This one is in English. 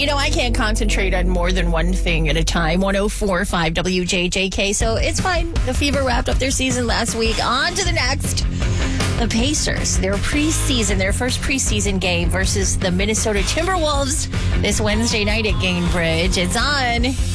I can't concentrate on more than one thing at a time. 104.5 WJJK, so it's fine. The Fever wrapped up their season last week. On to the next. The Pacers, their first preseason game versus the Minnesota Timberwolves this Wednesday night at Gainbridge. It's on.